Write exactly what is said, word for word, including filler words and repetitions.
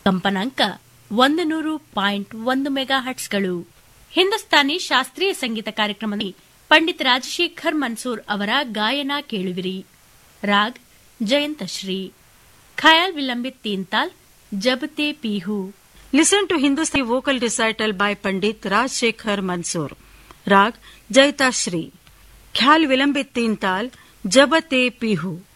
ಕಂಪನಾಂಕ ಒಂದು ನೂರು ಪಾಯಿಂಟ್ ಒಂದು ಮೆಗಾ ಹಟ್ಸ್ಗಳು. ಹಿಂದೂಸ್ತಾನಿ ಶಾಸ್ತ್ರೀಯ ಸಂಗೀತ ಕಾರ್ಯಕ್ರಮದಲ್ಲಿ ಪಂಡಿತ್ ರಾಜಶೇಖರ್ ಮನ್ಸೂರ್ ಅವರ ಗಾಯನ ಕೇಳುವಿರಿ. ರಾಗ್ ಜಯಂತಶ್ರೀ. ಖಯಾಲ್ ವಿಲಂಬಿತ್ ತೀನ್ ತಾಲ್ ಜಬತೆ ಪೀಹು. Listen to Hindustani vocal recital by Pandit Rajshekhar Mansoor. Rag Jaita Shri. Khyal Vilambit Teen Tal Jabate Pihu.